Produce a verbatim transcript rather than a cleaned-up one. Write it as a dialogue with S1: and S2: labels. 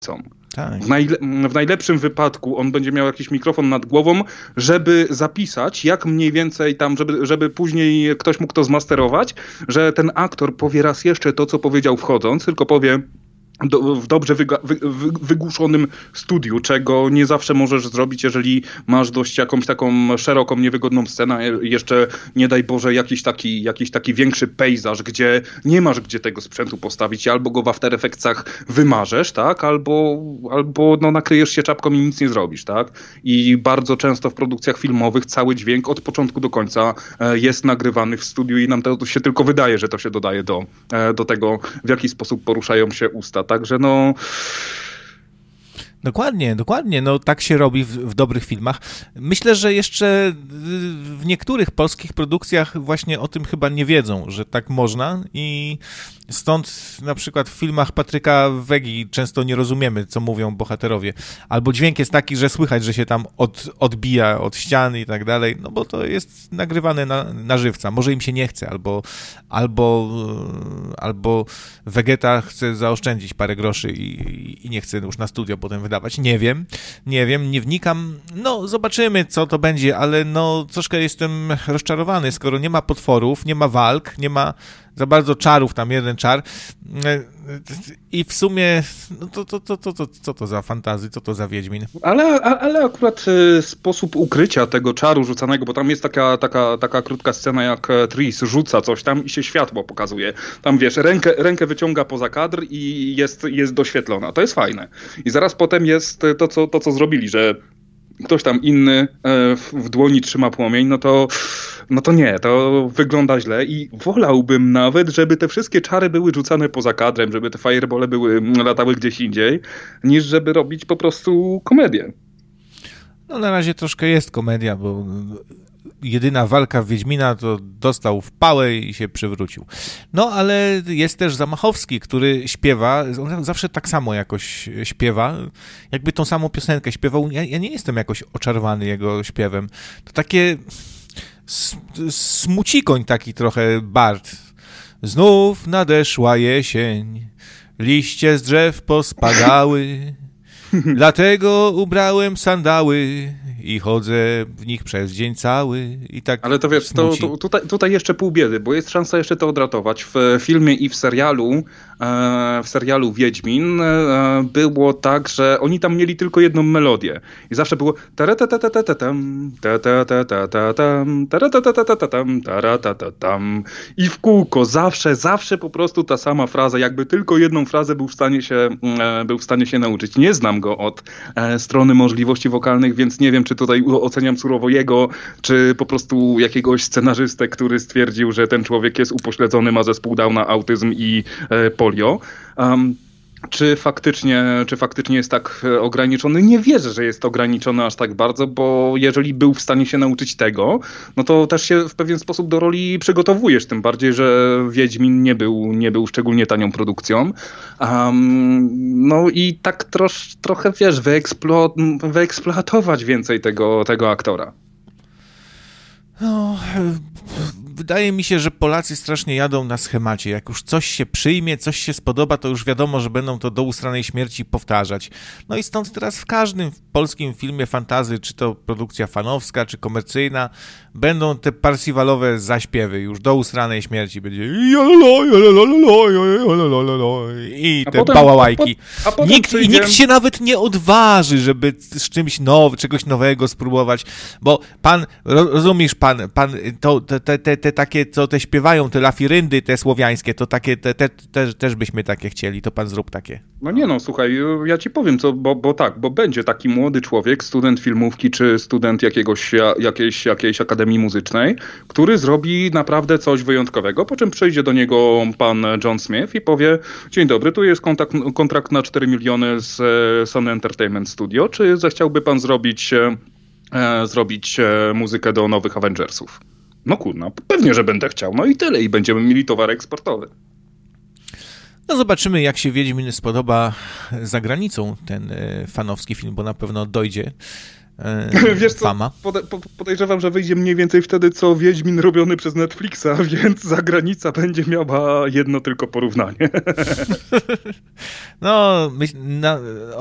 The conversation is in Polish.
S1: Tak.
S2: W, najle- w najlepszym wypadku on będzie miał jakiś mikrofon nad głową, żeby zapisać, jak mniej więcej tam, żeby, żeby później ktoś mógł to zmasterować, że ten aktor powie raz jeszcze to, co powiedział wchodząc, tylko powie do, w dobrze wyga- wy, wy, wygłuszonym studiu, czego nie zawsze możesz zrobić, jeżeli masz dość jakąś taką szeroką, niewygodną scenę, jeszcze nie daj Boże jakiś taki, jakiś taki większy pejzaż, gdzie nie masz gdzie tego sprzętu postawić, albo go w After Effectsach wymarzesz, tak, albo, albo no, nakryjesz się czapką i nic nie zrobisz, tak. I bardzo często w produkcjach filmowych cały dźwięk od początku do końca jest nagrywany w studiu i nam to się tylko wydaje, że to się dodaje do, do tego, w jaki sposób poruszają się usta. Także no...
S1: Dokładnie, dokładnie. No tak się robi w, w dobrych filmach. Myślę, że jeszcze w niektórych polskich produkcjach właśnie o tym chyba nie wiedzą, że tak można i stąd na przykład w filmach Patryka Wegi często nie rozumiemy, co mówią bohaterowie. Albo dźwięk jest taki, że słychać, że się tam od, odbija od ściany i tak dalej, no bo to jest nagrywane na, na żywca. Może im się nie chce, albo, albo, albo Wegeta chce zaoszczędzić parę groszy i, i nie chce już na studio potem wydawać. Nie wiem, nie wiem, nie wnikam. No, zobaczymy, co to będzie, ale no, troszkę jestem rozczarowany, skoro nie ma potworów, nie ma walk, nie ma za bardzo czarów, tam jeden czar i w sumie no to, to, to, to, to, co to za fantazy, co to za Wiedźmin?
S2: Ale, ale akurat y, sposób ukrycia tego czaru rzucanego, bo tam jest taka, taka, taka krótka scena, jak Tris rzuca coś tam i się światło pokazuje. Tam wiesz, rękę, rękę wyciąga poza kadr i jest, jest doświetlona. To jest fajne. I zaraz potem jest to, co, to, co zrobili, że ktoś tam inny w dłoni trzyma płomień, no to, no to nie, to wygląda źle i wolałbym nawet, żeby te wszystkie czary były rzucane poza kadrem, żeby te firebole były, latały gdzieś indziej, niż żeby robić po prostu komedię.
S1: No na razie troszkę jest komedia, bo jedyna walka w Wiedźmina to dostał w pałę i się przywrócił. No ale jest też Zamachowski, który śpiewa, on zawsze tak samo jakoś śpiewa, jakby tą samą piosenkę śpiewał. Ja, ja nie jestem jakoś oczarowany jego śpiewem. To takie smucikoń taki trochę Bart. Znów nadeszła jesień, liście z drzew pospadały, dlatego ubrałem sandały i chodzę w nich przez dzień cały i tak.
S2: Ale to wiesz, to, to, tutaj, tutaj jeszcze pół biedy, bo jest szansa jeszcze to odratować. W filmie i w serialu, e, w serialu Wiedźmin e, było tak, że oni tam mieli tylko jedną melodię i zawsze było i w kółko, zawsze, zawsze po prostu ta sama fraza, jakby tylko jedną frazę był w stanie się, e, był w stanie się nauczyć. Nie znam go od e, strony możliwości wokalnych, więc nie wiem, czy tutaj oceniam surowo jego, czy po prostu jakiegoś scenarzystę, który stwierdził, że ten człowiek jest upośledzony, ma zespół Downa, autyzm i e, polio. Um, czy faktycznie, czy faktycznie jest tak ograniczony? Nie wierzę, że jest ograniczony aż tak bardzo, bo jeżeli był w stanie się nauczyć tego, no to też się w pewien sposób do roli przygotowujesz, tym bardziej, że Wiedźmin nie był, nie był szczególnie tanią produkcją. Um, no i tak trosz, trochę, wiesz, wyeksplo- wyeksploatować więcej tego, tego aktora.
S1: No, wydaje mi się, że Polacy strasznie jadą na schemacie. Jak już coś się przyjmie, coś się spodoba, to już wiadomo, że będą to do ustranej śmierci powtarzać. No i stąd teraz w każdym polskim filmie fantasy, czy to produkcja fanowska, czy komercyjna, będą te parsifalowe zaśpiewy już do ustranej śmierci. Będzie i te potem, bałałajki. A po, a potem nikt, przyjdzie... I nikt się nawet nie odważy, żeby z czymś nowym, czegoś nowego spróbować, bo pan, rozumiesz pan, pan to, te, te, te takie, co te śpiewają, te lafiryndy, te słowiańskie, to takie, te, te, te, też byśmy takie chcieli, to pan zrób takie.
S2: No nie no, słuchaj, ja ci powiem, co, bo, bo tak, bo będzie taki młody człowiek, student filmówki, czy student jakiegoś, jakiejś, jakiejś akademii muzycznej, który zrobi naprawdę coś wyjątkowego, po czym przyjdzie do niego pan John Smith i powie: dzień dobry, tu jest kontrakt, kontrakt na cztery miliony z Sony Entertainment Studio, czy zechciałby pan zrobić, e, zrobić e, muzykę do nowych Avengersów? No kurna, pewnie, że będę chciał, no i tyle, i będziemy mieli towar eksportowy.
S1: No zobaczymy, jak się Wiedźmin spodoba za granicą, ten fanowski film, bo na pewno dojdzie e,
S2: Wiesz co,
S1: fama.
S2: Pode, po, podejrzewam, że wyjdzie mniej więcej wtedy, co Wiedźmin robiony przez Netflixa, więc zagranica będzie miała jedno tylko porównanie.
S1: No, myśl, na,